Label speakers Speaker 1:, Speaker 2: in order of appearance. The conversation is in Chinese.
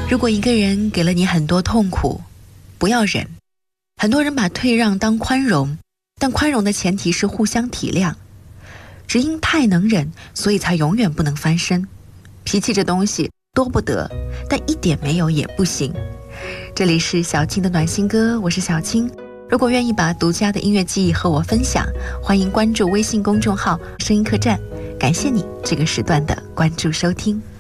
Speaker 1: 如果一个人给了你很多痛苦，不要忍。很多人把退让当宽容，但宽容的前提是互相体谅。只因太能忍，所以才永远不能翻身。脾气这东西多不得，但一点没有也不行。这里是小青的暖心歌，我是小青。如果愿意把独家的音乐记忆和我分享，欢迎关注微信公众号声音客栈。感谢你这个时段的关注收听。